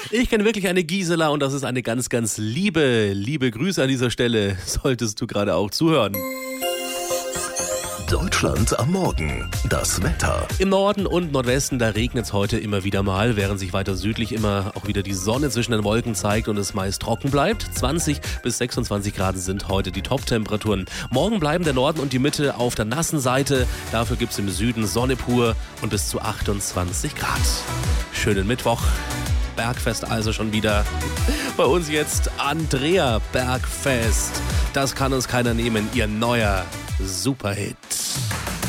Ich kenne wirklich eine Gisela und das ist eine ganz, ganz liebe Grüße an dieser Stelle, solltest du gerade auch zuhören. Deutschland am Morgen. Das Wetter. Im Norden und Nordwesten, da regnet es heute immer wieder mal, während sich weiter südlich immer auch wieder die Sonne zwischen den Wolken zeigt und es meist trocken bleibt. 20 bis 26 Grad sind heute die Top-Temperaturen. Morgen bleiben der Norden und die Mitte auf der nassen Seite. Dafür gibt es im Süden Sonne pur und bis zu 28 Grad. Schönen Mittwoch. Bergfest also schon wieder. Bei uns jetzt Andrea Bergfest. Das kann uns keiner nehmen, ihr neuer Superhit.